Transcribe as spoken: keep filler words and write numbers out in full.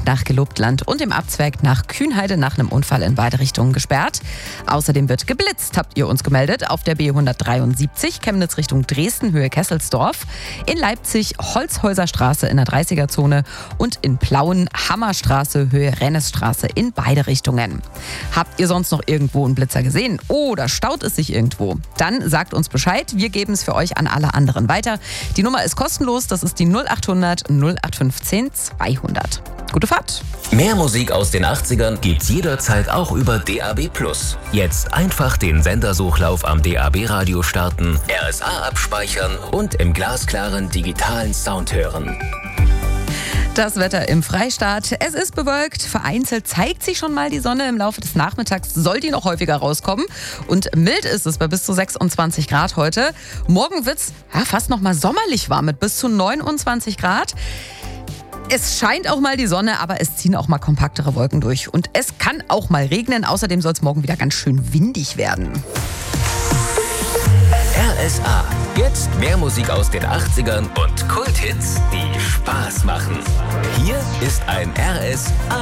nach Gelobtland und dem Abzweig nach Kühnheide nach einem Unfall in beide Richtungen gesperrt. Außerdem wird geblitzt, habt ihr uns gemeldet, auf der B hundertdreiundsiebzig, Chemnitz Richtung Dresden, Höhe Kesselsdorf. In Leipzig Holzhäuserstraße in der dreißiger-Zone und in Plauen Hammerstraße, Höhe Rennesstraße in beide Richtungen. Habt ihr sonst noch irgendwo einen Blitzer gesehen oder staut es sich irgendwo? Dann sagt uns Bescheid, wir geben es für euch an alle anderen weiter. Die Nummer ist kostenlos, das ist die null achthundert null acht fünfzehn zweihundert. Gute Fahrt! Mehr Musik aus den achtzigern gibt's jederzeit auch über D A B plus. Jetzt einfach den Sendersuchlauf am D A B-Radio starten, R S A abspeichern und im glasklaren digitalen Sound hören. Das Wetter im Freistaat. Es ist bewölkt, vereinzelt zeigt sich schon mal die Sonne. Im Laufe des Nachmittags soll die noch häufiger rauskommen. Und mild ist es bei bis zu sechsundzwanzig Grad heute. Morgen wird es ja, fast noch mal sommerlich warm mit bis zu neunundzwanzig Grad. Es scheint auch mal die Sonne, aber es ziehen auch mal kompaktere Wolken durch. Und es kann auch mal regnen. Außerdem soll es morgen wieder ganz schön windig werden. R S A. Jetzt mehr Musik aus den achtzigern und Kulthits, die Spaß machen. Hier ist ein R S A.